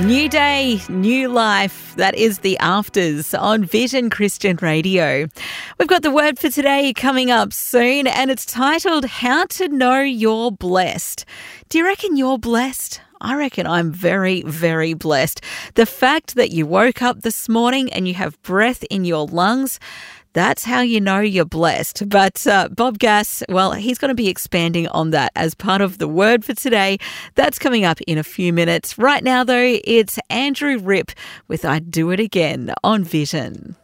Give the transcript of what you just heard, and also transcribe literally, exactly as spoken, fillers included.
New day, new life. That is the Afters on Vision Christian Radio. We've got the word for today coming up soon, and it's titled How to Know You're Blessed. Do you reckon you're blessed? I reckon I'm very, very blessed. The fact that you woke up this morning and you have breath in your lungs, that's how you know you're blessed. But uh, Bob Gass, well, he's going to be expanding on that as part of the word for today. That's coming up in a few minutes. Right now, though, it's Andrew Ripp with I Do It Again on Vision.